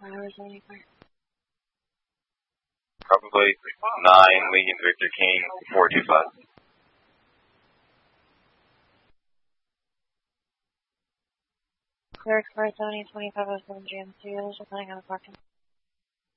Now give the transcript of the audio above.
Probably 9 Legion Victor King 425. Clear for Tony 2507 GMC, depending on the parking.